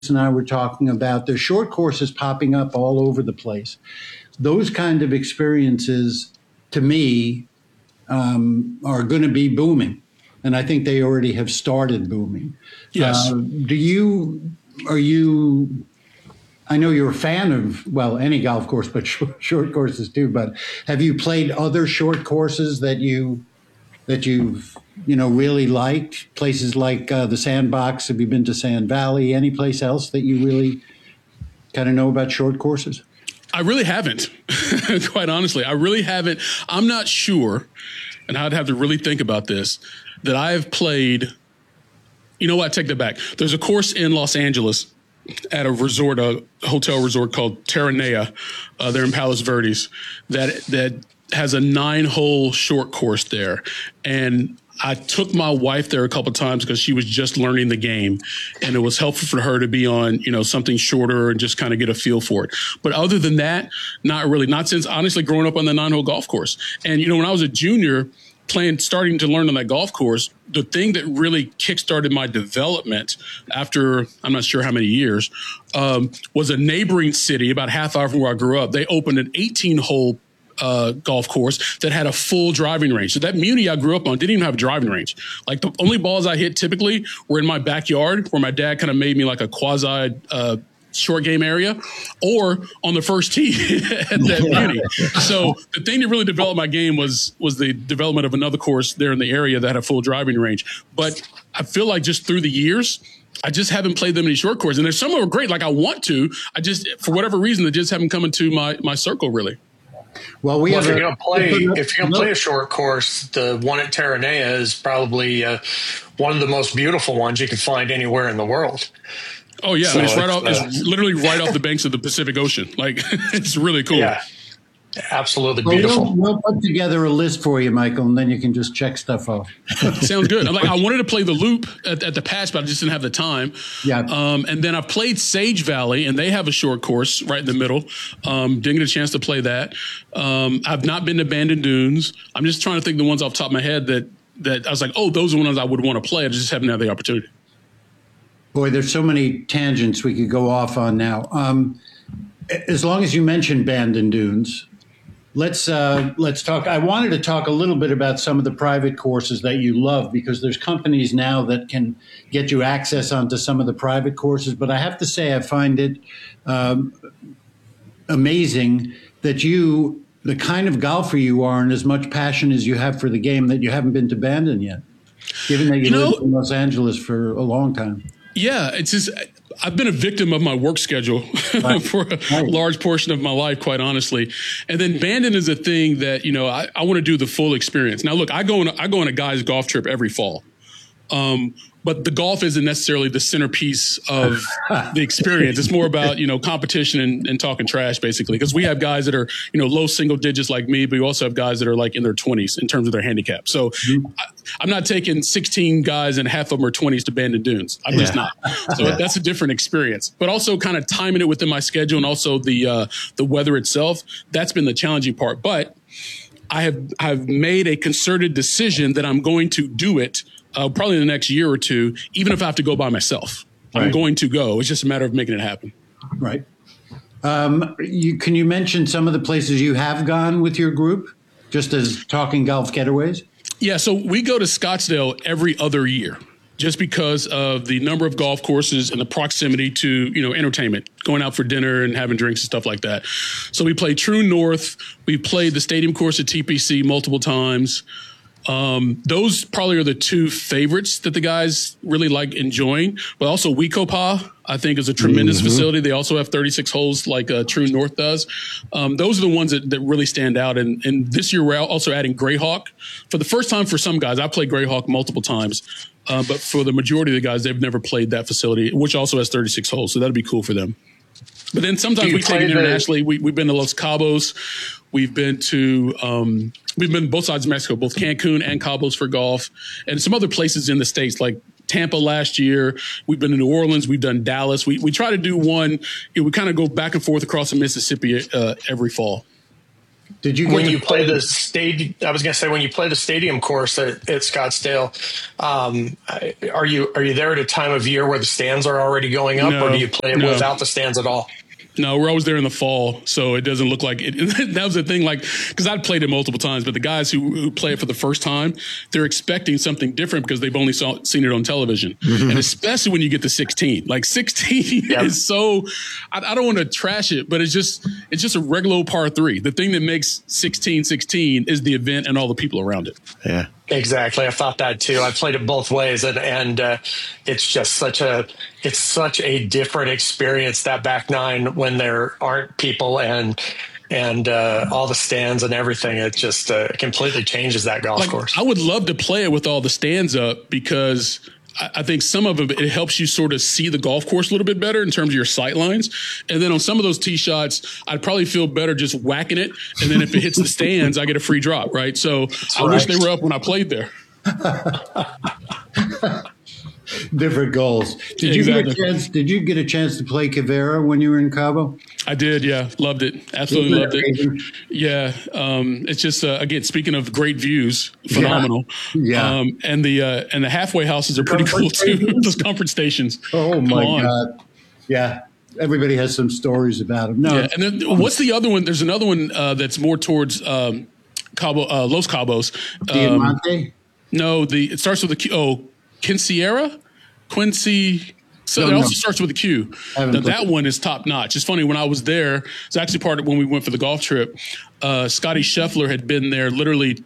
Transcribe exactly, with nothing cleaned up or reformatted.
and I were talking about, there's short courses popping up all over the place. Those kind of experiences, to me, um, are going to be booming. And I think they already have started booming. Yes. Uh, do you, are you, I know you're a fan of, well, any golf course, but short, short courses too, but have you played other short courses that you, that you've, you know, really liked? Places like uh, the Sandbox. Have you been to Sand Valley? Any place else that you really kind of know about short courses? I really haven't, quite honestly. I really haven't. I'm not sure, and I'd have to really think about this, that I have played. You know what? I take that back. There's a course in Los Angeles at a resort, a hotel resort called Terranea. Uh, they're in Palos Verdes. That that has a nine-hole short course there, and I took my wife there a couple of times because she was just learning the game, and it was helpful for her to be on, you know, something shorter and just kind of get a feel for it. But other than that, not really. Not since, honestly, growing up on the nine-hole golf course. And, you know, when I was a junior playing, starting to learn on that golf course, the thing that really kickstarted my development after, I'm not sure how many years, um, was a neighboring city about half hour from where I grew up. They opened an eighteen-hole Uh, golf course that had a full driving range. So that community I grew up on didn't even have a driving range. Like the only balls I hit typically were in my backyard, where my dad kind of made me like a quasi uh, short game area, or on the first tee at that community. So the thing that really developed my game was was the development of another course there in the area that had a full driving range. But I feel like just through the years, I just haven't played them many short courses. And there's some that are great. Like I want to, I just, for whatever reason, they just haven't come into my my circle really. Well, we well, have if you're a, going to play, if you're going to play a short course, the one at Terranea is probably uh, one of the most beautiful ones you can find anywhere in the world. Oh yeah, so I mean, it's right it's, off. uh, It's literally right off the banks of the Pacific Ocean. Like it's really cool. Yeah, absolutely well, beautiful. We'll, we'll put together a list for you, Michael, and then you can just check stuff off. Sounds good. I'm like, I wanted to play the Loop at, at the patch, but I just didn't have the time. Yeah. Um, and then I played Sage Valley, and they have a short course right in the middle. Um, didn't get a chance to play that. Um, I've not been to Bandon Dunes. I'm just trying to think of the ones off the top of my head that that I was like, oh, those are the ones I would want to play. I just haven't had the opportunity. Boy, there's so many tangents we could go off on now. Um, as long as you mentioned Bandon Dunes, let's uh, let's talk. I wanted to talk a little bit about some of the private courses that you love, because there's companies now that can get you access onto some of the private courses. But I have to say, I find it um, amazing that you, the kind of golfer you are, and as much passion as you have for the game, that you haven't been to Bandon yet, given that you, You know, lived in Los Angeles for a long time. Yeah, it's just I've been a victim of my work schedule Right. for a Right. large portion of my life, quite honestly. And then Bandon is a thing that, you know, I, I want to do the full experience. Now, look, I go on I go on a guy's golf trip every fall. Um, but the golf isn't necessarily the centerpiece of the experience. It's more about, you know, competition and, and talking trash, basically, because we have guys that are, you know, low single digits like me, but we also have guys that are like in their twenties in terms of their handicap. So mm-hmm. I, I'm not taking sixteen guys and half of them are twenties to Bandon Dunes. I'm yeah. just not. So yeah. that's a different experience. But also kind of timing it within my schedule, and also the uh, the weather itself. That's been the challenging part. But I have I've made a concerted decision that I'm going to do it. Uh, probably in the next year or two, even if I have to go by myself, right. I'm going to go. It's just a matter of making it happen. Right. Um, you, can you mention some of the places you have gone with your group, just as Talking Golf Getaways? Yeah, so we go to Scottsdale every other year, just because of the number of golf courses and the proximity to, you know, entertainment, going out for dinner and having drinks and stuff like that. So we play True North. We played the stadium course at T P C multiple times. Um, those probably are the two favorites that the guys really like enjoying, but also Wekopa, I think, is a tremendous mm-hmm. facility. They also have thirty-six holes like uh, True North does. Um, those are the ones that, that really stand out. And, and this year we're also adding Greyhawk. For the first time for some guys, I played Greyhawk multiple times, uh, but for the majority of the guys, they've never played that facility, which also has thirty-six holes. So that'd be cool for them. But then sometimes we take it internationally. We, we've been to Los Cabos. We've been to, um, we've been both sides of Mexico, both Cancun and Cabos for golf, and some other places in the States like Tampa last year. We've been to New Orleans. We've done Dallas. We we try to do one. You know, we kind of go back and forth across the Mississippi uh, every fall. Did you get when to you play the stadium? I was going to say when you play the stadium course at, at Scottsdale, um, are you are you there at a time of year where the stands are already going up, No, or do you play it no. without the stands at all? No, we're always there in the fall, so it doesn't look like it. That was the thing, like, because I'd played it multiple times, but the guys who, who play it for the first time, they're expecting something different because they've only saw, seen it on television. Mm-hmm. And especially when you get to sixteen, like sixteen yep. is so, I, I don't want to trash it, but it's just, it's just a regular old par three. The thing that makes sixteen sixteen is the event and all the people around it. Yeah. Exactly. I thought that too. I played it both ways, and and uh, it's just such a it's such a different experience, that back nine, when there aren't people and and uh, all the stands and everything. It just uh, completely changes that golf like, course. I would love to play it with all the stands up, because I think some of it, it helps you sort of see the golf course a little bit better in terms of your sight lines. And then on some of those tee shots, I'd probably feel better just whacking it. And then if it hits the stands, I get a free drop, right? So That's I right. wish they were up when I played there. Different goals. Did you exactly. get a chance? Did you get a chance to play Quivira when you were in Cabo? I did. Yeah, loved it. Absolutely loved it. Yeah, um, it's just uh, again, speaking of great views, phenomenal. Yeah, yeah. Um, and the uh, and the halfway houses are pretty cool too. Those comfort stations. Oh my God! Yeah, everybody has some stories about them. No, yeah. And then what's the other one? There's another one uh, that's more towards um, Cabo, uh, Los Cabos. Um, Diamante? No, the it starts with a Q. Oh, Quincera, Quincy. So no, it also no. starts with a Q. Now, that one is top notch. It's funny, when I was there, it's actually part of when we went for the golf trip. Uh, Scotty Scheffler had been there literally